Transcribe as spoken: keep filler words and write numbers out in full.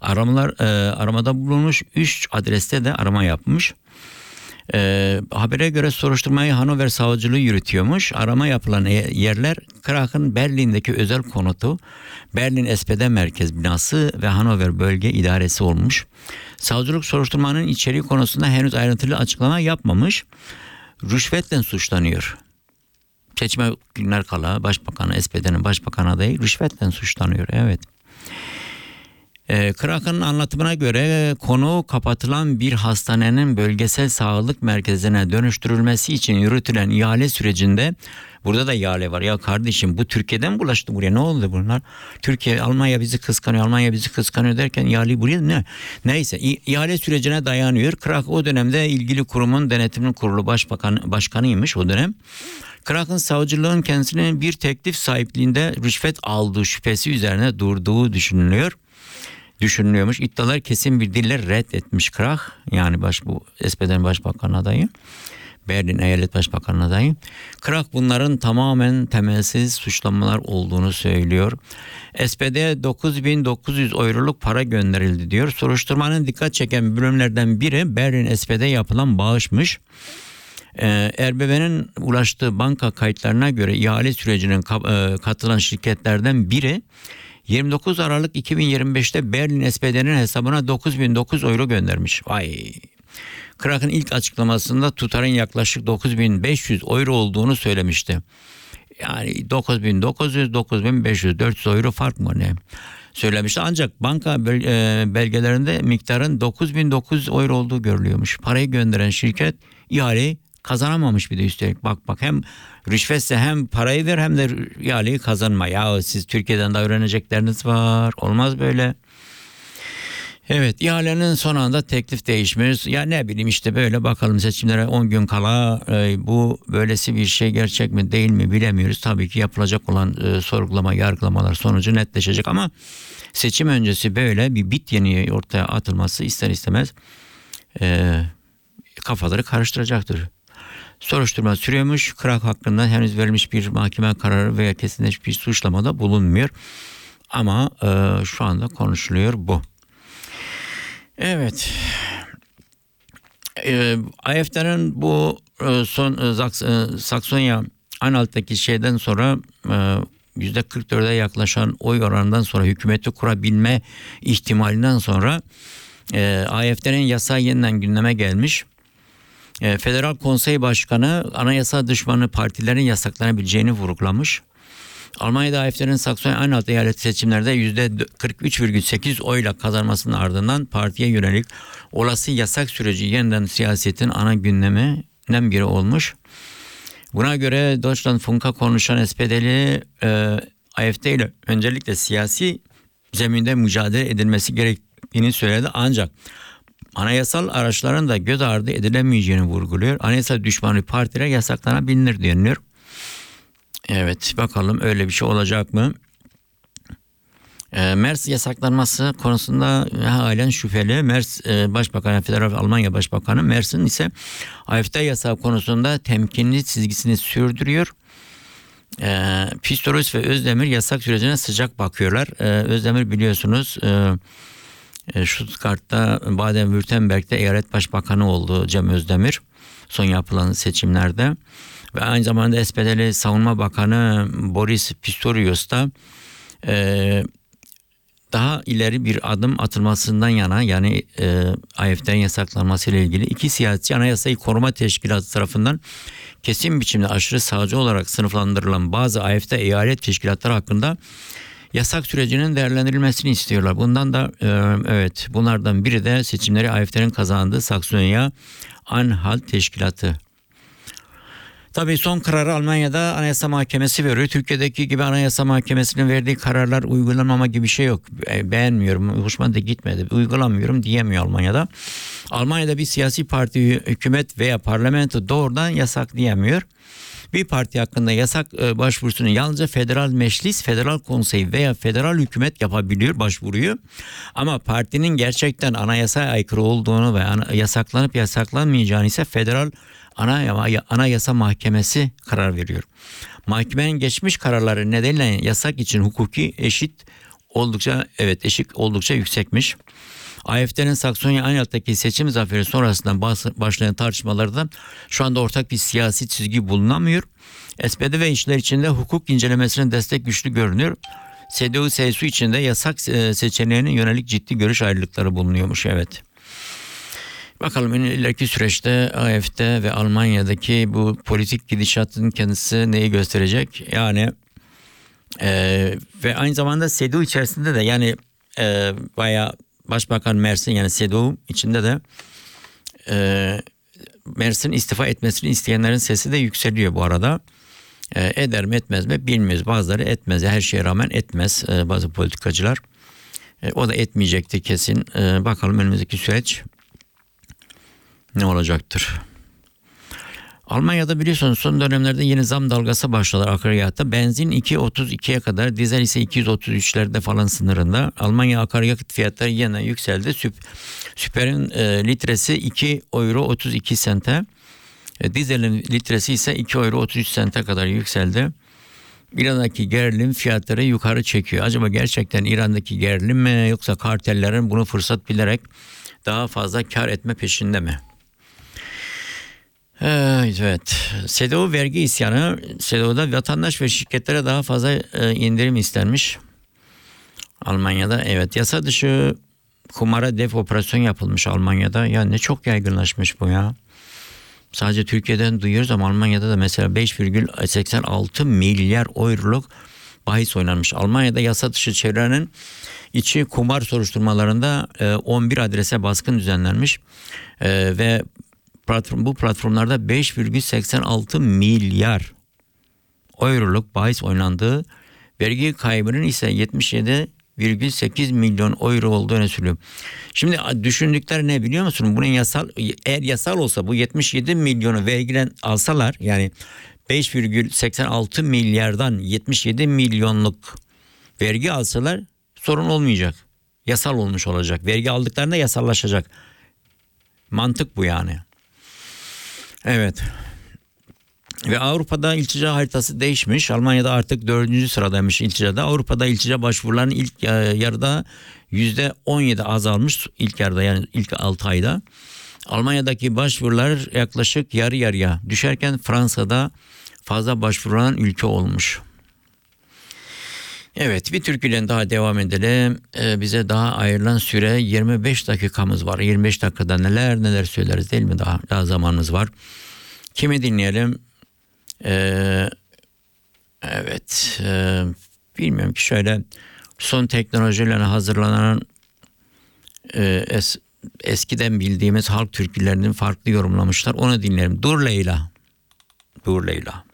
Aramalar e, aramada bulunmuş, üç adreste de arama yapmış. E, habere göre soruşturmayı Hannover Savcılığı yürütüyormuş. Arama yapılan yerler Krach'ın Berlin'deki özel konutu, Berlin S P D Merkez Binası ve Hannover Bölge İdaresi olmuş. Savcılık soruşturmanın içeriği konusunda henüz ayrıntılı açıklama yapmamış. Rüşvetle suçlanıyor. Seçime günler kala Başbakanı, S P D'nin başbakan adayı rüşvetle suçlanıyor. Evet. E, Krach'ın anlatımına göre konu kapatılan bir hastanenin bölgesel sağlık merkezine dönüştürülmesi için yürütülen ihale sürecinde, burada da ihale var ya kardeşim, bu Türkiye'den bulaştı buraya, ne oldu bunlar? Türkiye, Almanya bizi kıskanıyor, Almanya bizi kıskanıyor derken ihaleyi buraya ne? Neyse, ihale sürecine dayanıyor. Krach o dönemde ilgili kurumun denetim kurulu başbakan, başkanıymış o dönem. Krach'ın savcılığın kendisine bir teklif sahipliğinde rüşvet aldığı şüphesi üzerine durduğu düşünülüyor. Düşünülüyormuş. İddialar kesin bir dille reddetmiş Krach. Yani baş, bu S P D'nin başbakan adayı. Berlin Eyalet Başbakanı adayı. Krach bunların tamamen temelsiz suçlamalar olduğunu söylüyor. S P D'ye dokuz bin dokuz yüz euroluk para gönderildi diyor. Soruşturmanın dikkat çeken bölümlerden biri Berlin S P D'ye yapılan bağışmış. Ee, R B B'nin ulaştığı banka kayıtlarına göre ihale sürecinin katılan şirketlerden biri yirmi dokuz Aralık iki bin yirmi beşte Berlin S P D'nin hesabına dokuz bin dokuz yüz euro göndermiş. Vay. Krach'ın ilk açıklamasında tutarın yaklaşık dokuz bin beş yüz euro olduğunu söylemişti. Yani dokuz bin dokuz yüz, dokuz bin beş yüz, dört yüz euro fark mı ne? Söylemişti. Ancak banka belgelerinde miktarın dokuz bin dokuz yüz euro olduğu görülüyormuş. Parayı gönderen şirket ihaleyi kazanamamış bir de üstelik. Bak bak, hem rüşvetse hem parayı ver hem de ihaleyi kazanma. Ya siz Türkiye'den de öğrenecekleriniz var. Olmaz böyle. Evet, ihalenin son anda teklif değişmiş. Ya ne bileyim işte böyle, bakalım seçimlere on gün kala e, bu böylesi bir şey gerçek mi değil mi bilemiyoruz. Tabii ki yapılacak olan e, sorgulama, yargılamalar sonucu netleşecek ama seçim öncesi böyle bir bit yeniği ortaya atılması ister istemez e, kafaları karıştıracaktır. Soruşturma sürüyormuş. Krach hakkında henüz verilmiş bir mahkeme kararı veya kesinleşmiş bir suçlamada bulunmuyor. Ama e, şu anda konuşuluyor bu. Evet. E, A F D'nin bu e, son e, Zaks, e, Saksonya Anhalt'taki şeyden sonra e, yüzde kırk dörde yaklaşan oy oranından sonra, hükümeti kurabilme ihtimalinden sonra e, A F D'nin yasağı yeniden gündeme gelmiş. Federal Konsey Başkanı anayasa düşmanı partilerin yasaklanabileceğini vurgulamış. Almanya'da A F D'nin Saksonya-Anhalt eyaleti seçimlerde yüzde kırk üç virgül sekiz oyla kazanmasının ardından partiye yönelik olası yasak süreci yeniden siyasetin ana gündeminden biri olmuş. Buna göre Deutschlandfunk'a konuşan S P D'li e, A F D ile öncelikle siyasi zeminde mücadele edilmesi gerektiğini söyledi, ancak anayasal araçların da göz ardı edilemeyeceğini vurguluyor. Anayasa düşmanı partiler yasaklanabilir deniliyor. Evet, bakalım öyle bir şey olacak mı? E, Merz yasaklanması konusunda halen şüpheli. Merz e, Başbakanı, Federal Almanya Başbakanı Merz'in ise A F D yasağı konusunda temkinli çizgisini sürdürüyor. E, Pistorius ve Özdemir yasak sürecine sıcak bakıyorlar. E, Özdemir biliyorsunuz e, Stuttgart'ta, Baden-Württemberg'de eyalet başbakanı oldu Cem Özdemir son yapılan seçimlerde ve aynı zamanda S P D'li Savunma Bakanı Boris Pistorius da e, daha ileri bir adım atılmasından yana, yani e, A F D'nin yasaklanması ile ilgili iki siyasi Anayasayı Koruma Teşkilatı tarafından kesin biçimde aşırı sağcı olarak sınıflandırılan bazı A F D eyalet teşkilatları hakkında yasak sürecinin değerlendirilmesini istiyorlar. Bundan da e, evet bunlardan biri de seçimleri A F D'nin kazandığı Saksonya-Anhalt Teşkilatı. Tabii son kararı Almanya'da Anayasa Mahkemesi veriyor. Türkiye'deki gibi Anayasa Mahkemesi'nin verdiği kararlar uygulanmama gibi bir şey yok. E, beğenmiyorum, hoşuma da gitmedi, uygulamıyorum diyemiyor Almanya'da. Almanya'da bir siyasi parti, hükümet veya parlamento doğrudan yasak diyemiyor. Bir parti hakkında yasak başvurusunu yalnızca Federal Meclis, Federal Konsey veya Federal Hükümet yapabiliyor, başvuruyor. Ama partinin gerçekten anayasaya aykırı olduğunu ve yasaklanıp yasaklanmayacağını ise Federal Anayasa Mahkemesi karar veriyor. Mahkemenin geçmiş kararları nedeniyle yasak için hukuki eşit oldukça evet eşik oldukça yüksekmiş. A F D'nin Saksonya-Anhalt'taki seçim zaferi sonrasından başlayan tartışmalarda şu anda ortak bir siyasi çizgi bulunamıyor. S P D ve işler içinde hukuk incelemesinin destek güçlü görünüyor. C D U C S U içinde yasak seçeneğine yönelik ciddi görüş ayrılıkları bulunuyormuş, evet. Bakalım ileriki süreçte A F D ve Almanya'daki bu politik gidişatın kendisi neyi gösterecek? Yani e, ve aynı zamanda C D U içerisinde de yani e, bayağı Başbakan Merz'in yani C D U içinde de e, Merz'in istifa etmesini isteyenlerin sesi de yükseliyor bu arada. E, eder mi etmez mi bilmiyoruz. Bazıları etmez. Her şeye rağmen etmez e, bazı politikacılar. E, o da etmeyecekti kesin. E, bakalım önümüzdeki süreç ne olacaktır? Almanya'da biliyorsunuz son dönemlerde yeni zam dalgası başladı akaryakıtta. Benzin iki otuz ikiye kadar, dizel ise iki yüz otuz üçlerde falan sınırında. Almanya akaryakıt fiyatları yine yükseldi. Süp, Süper'in e, litresi iki euro otuz iki sente. E, dizelin litresi ise iki euro otuz üç sente kadar yükseldi. İran'daki gerilim fiyatları yukarı çekiyor. Acaba gerçekten İran'daki gerilim mi yoksa kartellerin bunu fırsat bilerek daha fazla kar etme peşinde mi? Evet. C D U vergi isyanı. C D U'da vatandaş ve şirketlere daha fazla e, indirim istenmiş. Almanya'da evet yasa dışı kumara def operasyon yapılmış Almanya'da. Ya ne çok yaygınlaşmış bu ya. Sadece Türkiye'den duyuyoruz ama Almanya'da da mesela beş virgül seksen altı milyar euroluk bahis oynanmış. Almanya'da yasa dışı çevrenin içi kumar soruşturmalarında e, on bir adrese baskın düzenlenmiş e, ve platform, bu platformlarda beş virgül seksen altı milyar euroluk bahis oynandığı, vergi kaybının ise yetmiş yedi virgül sekiz milyon euro olduğu öne sürülüyor. Şimdi düşündükleri ne biliyor musun? Bunun yasal, eğer yasal olsa bu yetmiş yedi milyonu vergiden alsalar, yani beş virgül seksen altı milyardan yetmiş yedi milyonluk vergi alsalar sorun olmayacak. Yasal olmuş olacak. Vergi aldıklarında yasallaşacak. Mantık bu yani. Evet. Ve Avrupa'da iltica haritası değişmiş. Almanya'da artık dördüncü sıradaymış ilticada. Avrupa'da iltica başvurularının ilk yarıda yüzde on yedi azalmış. İlk yarıda yani ilk altı ayda. Almanya'daki başvurular yaklaşık yarı yarıya düşerken Fransa'da fazla başvurulan ülke olmuş. Evet, bir türküyle daha devam edelim. Ee, bize daha ayrılan süre yirmi beş dakikamız var. yirmi beş dakikada neler neler söyleriz değil mi? Daha, daha zamanımız var. Kimi dinleyelim? Ee, evet. E, bilmiyorum ki şöyle son teknolojilerle hazırlanan e, es, eskiden bildiğimiz halk türkülerinin farklı yorumlamışlar. Onu dinleyelim. Dur Leyla. Dur Leyla.